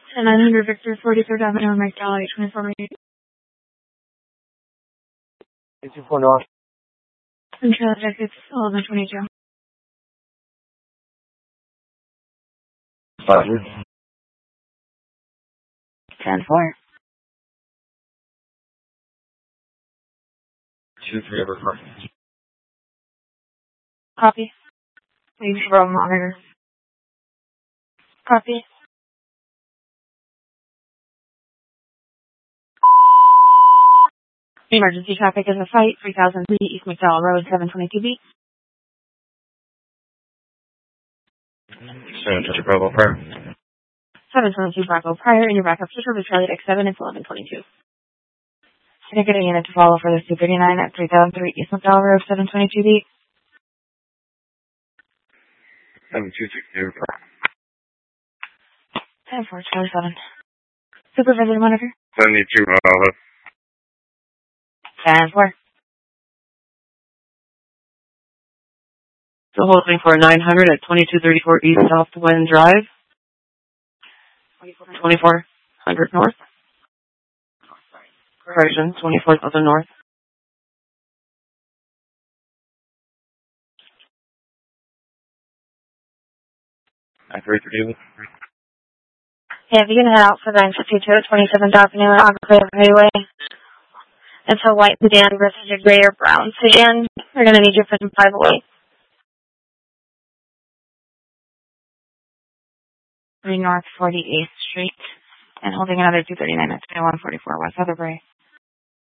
And 900 Victor, 43rd Avenue, McDowell, 24 minutes. 24 North. Control exits 1122. 10-4. 2-3 over car. Copy. Leave from monitor. Copy. Emergency traffic is a site, 3003 East McDowell Road, 722B. 722 Bravo Prior. 722 Bravo Prior, and your backup to service Charlie X7 is 1122. Can I get a unit to follow for the 239 at 3003 East McDowell Road, 722B? 722 Prior. 10-4, Charlie 7. Supervisor monitor. 72 10-4. So holding for 900 at 2234 East Southwind Drive. 2400 North. Correction, 24,000 North. I 332. Yeah, if you can head out for 952 at 27th Avenue and Agave Highway until white sedan versus a gray or brown sedan. We're going to need you for some 508. 3 North 48th Street and holding another 239 at 2144 West Heatherbury.